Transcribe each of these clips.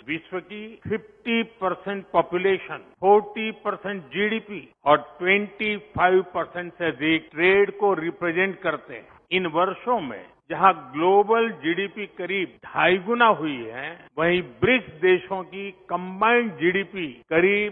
विश्व की 50% population, 40% GDP और 25% से अधिक ट्रेड को रिप्रेजेंट करते हैं। इन वर्षों में जहां ग्लोबल जीडीपी करीब 2.5 गुना हुई है, वहीं ब्रिक्स देशों की कंबाइंड जीडीपी करीब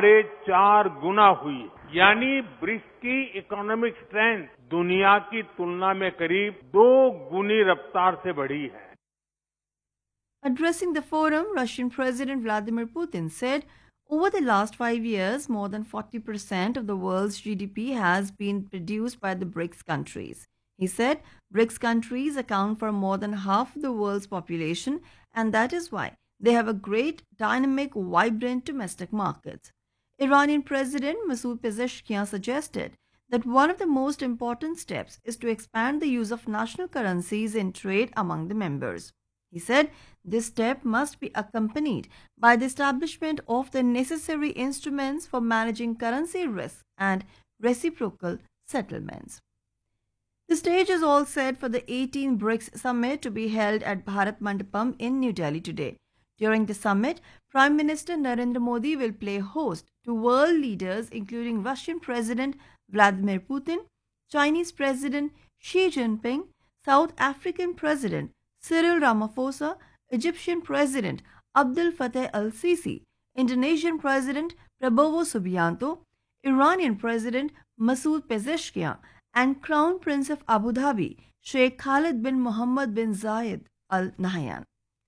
4.5 गुना हुई है। यानी ब्रिक्स की इकोनॉमिक स्ट्रेंथ दुनिया की तुलना में करीब 2 गुनी रफ्तार से बढ़ी है। Addressing the forum, Russian President Vladimir Putin said, over the last 5 years, more than 40% of the world's GDP has been produced by the BRICS countries. He said BRICS countries account for more than half the world's population, and that is why they have a great, dynamic, vibrant domestic markets. Iranian President Masoud Pezeshkian suggested that one of the most important steps is to expand the use of national currencies in trade among the members. He said this step must be accompanied by the establishment of the necessary instruments for managing currency risk and reciprocal settlements. The stage is all set for the 18th BRICS summit to be held at Bharat Mandapam in New Delhi today. During the summit, Prime Minister Narendra Modi will play host to world leaders including Russian President Vladimir Putin, Chinese President Xi Jinping, South African President Cyril Ramaphosa, Egyptian President Abdel Fattah al-Sisi, Indonesian President Prabowo Subianto, Iranian President Masoud Pezeshkian, and Crown Prince of Abu Dhabi, Sheikh Khalid bin Mohammed bin Zayed Al Nahyan.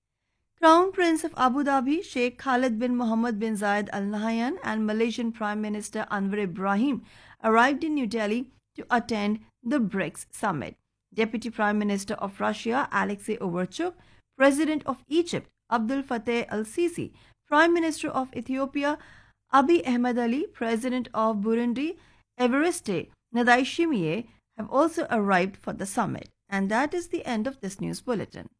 Crown Prince of Abu Dhabi, Sheikh Khalid bin Mohammed bin Zayed Al Nahyan, and Malaysian Prime Minister Anwar Ibrahim arrived in New Delhi to attend the BRICS summit. Deputy Prime Minister of Russia Alexei Overchuk, President of Egypt Abdel Fattah al-Sisi, Prime Minister of Ethiopia Abiy Ahmed Ali, President of Burundi Evariste Ndayishimiye have also arrived for the summit. And that is the end of this news bulletin.